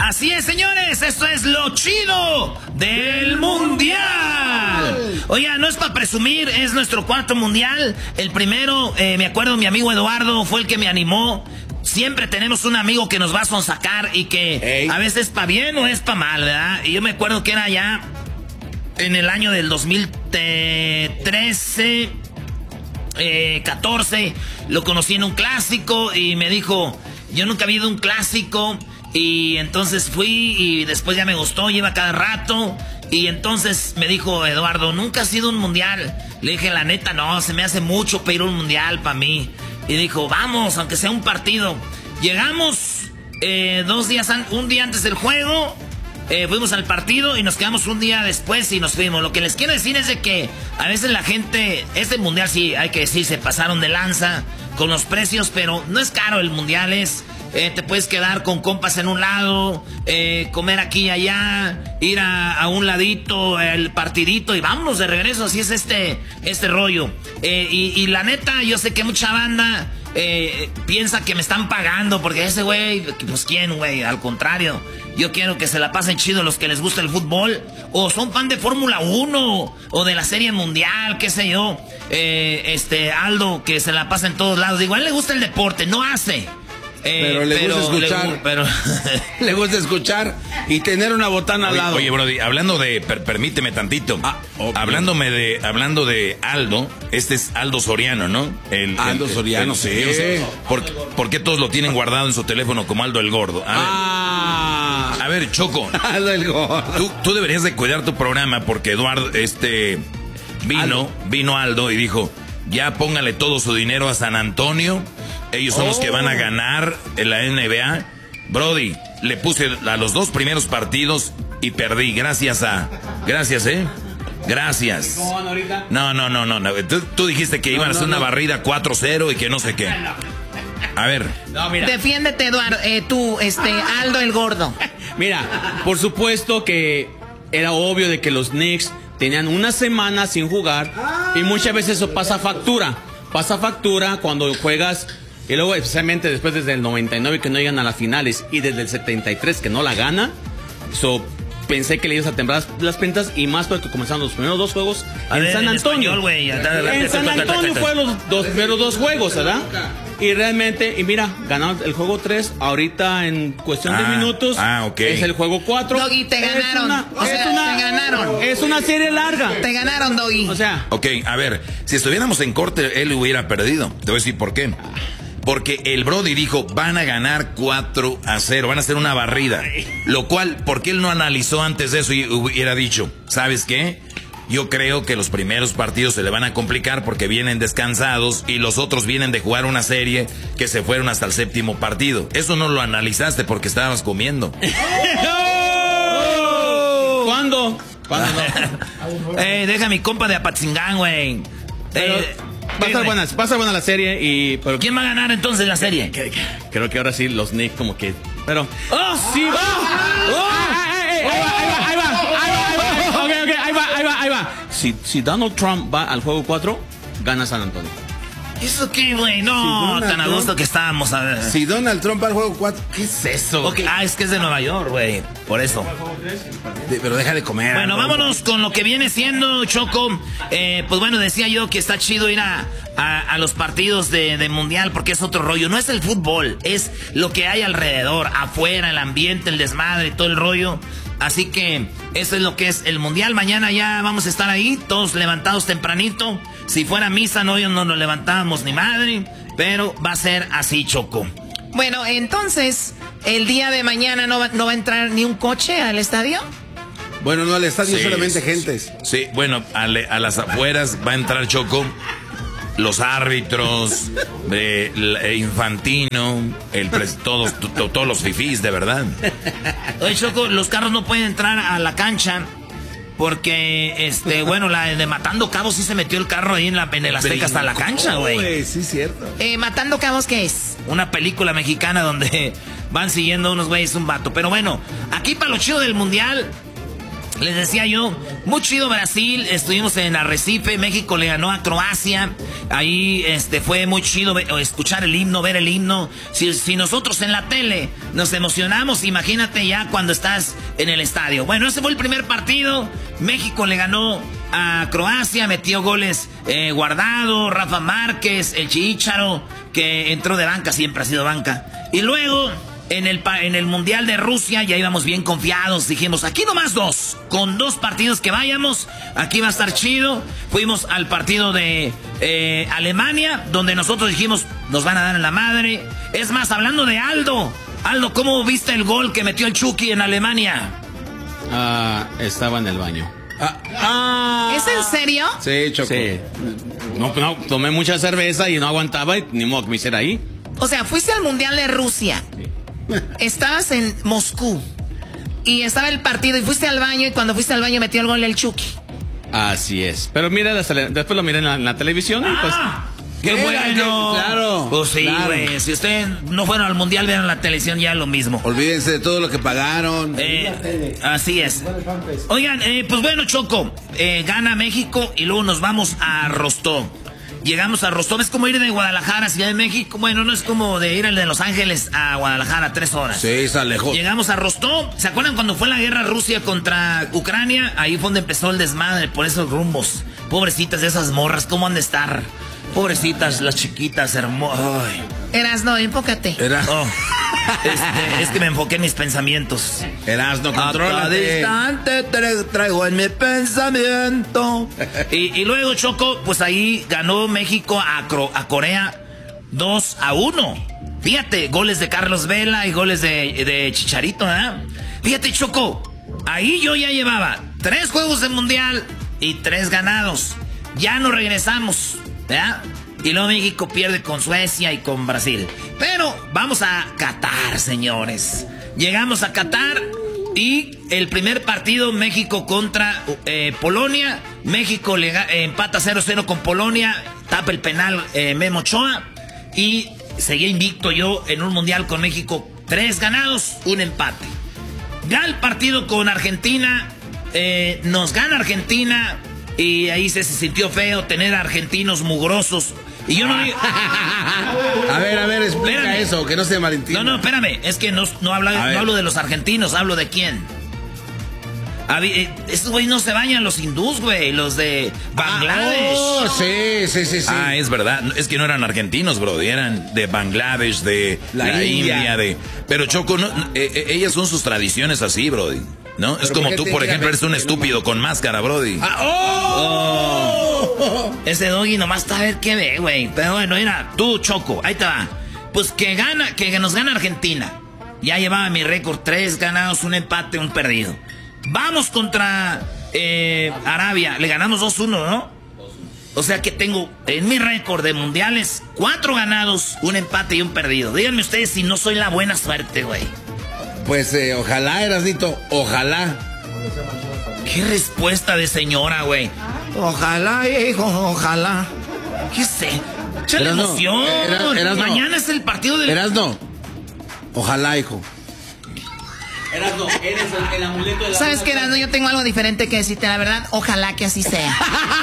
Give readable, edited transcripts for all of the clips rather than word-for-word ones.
Así es, señores, esto es lo chido del mundial. Oiga, no es para presumir, es nuestro cuarto mundial. El primero, me acuerdo, mi amigo Eduardo fue el que me animó. Siempre tenemos un amigo que nos va a sonsacar y que a veces es para bien o es para mal, ¿verdad? Y yo me acuerdo que era ya en el año del 2013, 14, lo conocí en un clásico y me dijo, yo nunca había ido a un clásico. Y entonces fui y después ya me gustó, iba cada rato. Y entonces me dijo Eduardo, ¿nunca has ido a un mundial? Le dije, la neta, no, se me hace mucho para ir a un mundial para mí. Y dijo, vamos, aunque sea un partido. Llegamos un día antes del juego, fuimos al partido y nos quedamos un día después y nos fuimos. Lo que les quiero decir es de que a veces la gente, este mundial sí, hay que decir, se pasaron de lanza con los precios, pero no es caro el mundial, te puedes quedar con compas en un lado, comer aquí y allá, ir a un ladito, el partidito y vámonos de regreso. Así es este rollo. Y la neta, yo sé que mucha banda piensa que me están pagando porque ese güey, pues quién, güey, al contrario. Yo quiero que se la pasen chido los que les gusta el fútbol o son fan de Fórmula 1 o de la Serie Mundial, qué sé yo. Aldo, que se la pasa en todos lados. Igual le gusta el deporte, no hace. Pero le gusta escuchar. Le gusta escuchar y tener una botana al lado. Oye, Brody, hablando de... permíteme tantito. Hablando de Aldo, este es Aldo Soriano, ¿no? Aldo Soriano, sí. ¿Por qué todos lo tienen guardado en su teléfono como Aldo el Gordo? A ver, Choco. Aldo el Gordo. Tú deberías de cuidar tu programa porque Eduardo, vino Aldo y dijo, ya póngale todo su dinero a San Antonio. Ellos son los que van a ganar en la NBA. Brody, le puse a los 2 primeros partidos y perdí. Gracias. Gracias. No. Tú dijiste que iban a hacer una barrida 4-0 y que no sé qué. A ver. No, mira. Defiéndete, Eduardo. Aldo el Gordo. Mira, por supuesto que era obvio de que los Knicks tenían una semana sin jugar y muchas veces eso pasa factura. Pasa factura cuando juegas... Y luego, especialmente después desde el 99 que no llegan a las finales y desde el 73 que no la gana. Pensé que le ibas a temblar las pintas y más porque comenzaron los primeros 2 juegos en San Antonio. En San Antonio fueron los primeros 2 juegos, ¿verdad? Y realmente, y mira, ganaron el juego 3 ahorita en cuestión de minutos. Okay. Es el juego 4. Doggy, te ganaron. Te ganaron. Es una serie larga. Te ganaron, Doggy. O sea. Ok, a ver, si estuviéramos en corte, él hubiera perdido. Te voy a decir por qué. Porque el Brody dijo, van a ganar 4-0, van a hacer una barrida. Lo cual, ¿por qué él no analizó antes de eso y hubiera dicho, ¿sabes qué? Yo creo que los primeros partidos se le van a complicar porque vienen descansados y los otros vienen de jugar una serie que se fueron hasta el 7º partido. Eso no lo analizaste porque estabas comiendo. ¿Cuándo? Deja a mi compa de Apatzingán, güey. Va a estar buena la serie pero ¿quién va a ganar entonces la serie? Creo que ahora sí los Knicks como que... Pero... ¡Sí va! Ahí va. Si Donald Trump va al juego 4, gana San Antonio. ¿Eso qué, güey? No, tan a gusto que estábamos. A ver. Si Donald Trump va al juego 4, ¿qué es eso? Okay. Es que es de Nueva York, güey. Por eso. Pero deja de comer. Bueno, vámonos con lo que viene siendo, Choco. Pues bueno, decía yo que está chido ir a los partidos de mundial porque es otro rollo. No es el fútbol, es lo que hay alrededor, afuera, el ambiente, el desmadre, todo el rollo. Así que eso es lo que es el mundial. Mañana ya vamos a estar ahí, todos levantados tempranito. Si fuera misa, no nos levantábamos ni madre. Pero va a ser así, Choco. Bueno, entonces, ¿el día de mañana no va a entrar ni un coche al estadio? Bueno, no al estadio, solamente gentes. Sí, bueno, a las afueras va a entrar, Choco. Los árbitros, Infantino, todos los fifís, de verdad. Oye, Choco, los carros no pueden entrar a la cancha porque, bueno, la de Matando Cabos sí se metió el carro ahí en el Azteca hasta la cancha, güey. Sí, cierto. ¿Matando Cabos qué es? Una película mexicana donde van siguiendo unos güeyes un vato. Pero bueno, aquí para lo chido del mundial, Les decía yo, muy chido Brasil, estuvimos en Arrecife, México le ganó a Croacia, ahí fue muy chido escuchar el himno, ver el himno. Si nosotros en la tele nos emocionamos, imagínate ya cuando estás en el estadio. Bueno, ese fue el primer partido, México le ganó a Croacia, metió goles Guardado, Rafa Márquez, el Chicharo, que entró de banca, siempre ha sido banca. Y luego... En el Mundial de Rusia ya íbamos bien confiados, dijimos, aquí nomás 2, con 2 partidos que vayamos, aquí va a estar chido. Fuimos al partido de Alemania, donde nosotros dijimos, nos van a dar en la madre. Es más, hablando de Aldo, ¿cómo viste el gol que metió el Chucky en Alemania? Estaba en el baño. ¿Es en serio? Sí, Choco. Sí. No, tomé mucha cerveza y no aguantaba y ni modo que me hiciera ahí. O sea, fuiste al Mundial de Rusia. Sí. Estabas en Moscú y estaba el partido y fuiste al baño, y cuando fuiste al baño metió el gol el Chucky. Así es. Pero mira, después lo miré en la televisión y pues... ¡Qué bueno! Claro. Pues sí, güey. Claro. Si ustedes no fueron al Mundial, vieron la televisión, ya lo mismo. Olvídense de todo lo que pagaron. Así es. Oigan, pues bueno, Choco, gana México y luego nos vamos a Rostov. Llegamos a Rostov, es como ir de Guadalajara a Ciudad de México. Bueno, no es como de ir al de Los Ángeles a Guadalajara, 3 horas. Sí, está lejos. Llegamos a Rostov. ¿Se acuerdan cuando fue la guerra Rusia contra Ucrania? Ahí fue donde empezó el desmadre por esos rumbos. Pobrecitas de esas morras, ¿cómo han de estar? Pobrecitas, las chiquitas, hermosas. Erasno, enfócate. Es que me enfoqué en mis pensamientos. Erasno, contrólate. A distante te traigo en mi pensamiento. Y luego, Choco, pues ahí ganó México a Corea 2-1. Fíjate, goles de Carlos Vela y goles de Chicharito, ¿verdad? Fíjate, Choco, ahí yo ya llevaba 3 juegos de mundial y 3 ganados. Ya no regresamos, ¿verdad? Y luego México pierde con Suecia y con Brasil. Pero vamos a Qatar, señores. Llegamos a Qatar y el primer partido, México contra Polonia. México empata 0-0 con Polonia. Tapa el penal Memo Ochoa. Y seguía invicto yo en un mundial con México. 3 ganados, 1 empate. Ya el partido con Argentina. Nos gana Argentina. Y ahí se sintió feo tener argentinos mugrosos. Y yo no digo... A ver, explica espérame. Eso, que no se malentienda. No, espérame, es que no hablo de los argentinos, hablo de quién. Estos güeyes no se bañan, los hindús, güey, los de Bangladesh. Sí. Ah, es verdad, es que no eran argentinos, bro, eran de Bangladesh, de la India, Pero Choco, ellas son sus tradiciones así, bro. ¿No? Es como tú, por ejemplo, eres un estúpido con máscara, brody. Ese doggy nomás está a ver qué ve, güey. Pero bueno, mira, tú, Choco, ahí te va. Pues que nos gana Argentina. Ya llevaba mi récord, 3 ganados, 1 empate, 1 perdido. Vamos contra Arabia, le ganamos 2-1, ¿no? O sea que tengo en mi récord de mundiales 4 ganados, 1 empate y 1 perdido. Díganme ustedes si no soy la buena suerte, güey. Pues ojalá, Erasnito, ojalá. Qué respuesta de señora, güey. Ojalá, hijo, ojalá. ¿Qué sé? ¡Échale emoción! Erasno, mañana es el partido del... Erasno, ojalá, hijo. Erasno, eres el amuleto de la... ¿Sabes qué, Erasno? Yo tengo algo diferente que decirte, la verdad. Ojalá que así sea.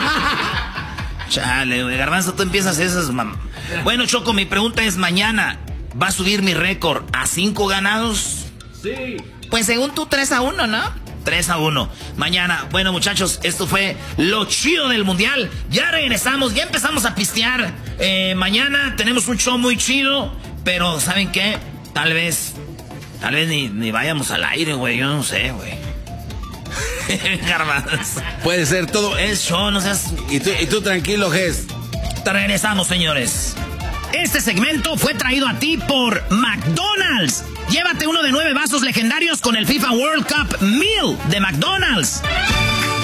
Chale, güey, Garbanzo, tú empiezas esas... Bueno, Choco, mi pregunta es, mañana, ¿va a subir mi récord a 5 ganados? Sí. Pues según tú 3-1, ¿no? 3-1. Mañana, bueno, muchachos, esto fue lo chido del mundial. Ya regresamos, ya empezamos a pistear. Mañana tenemos un show muy chido, pero ¿saben qué? Tal vez ni vayamos al aire, güey. Yo no sé, güey. Garbanzo. Puede ser todo. Es show, no seas... Y tú tranquilo, Ges. Regresamos, señores. Este segmento fue traído a ti por McDonald's. Llévate uno de 9 vasos legendarios con el FIFA World Cup Meal de McDonald's.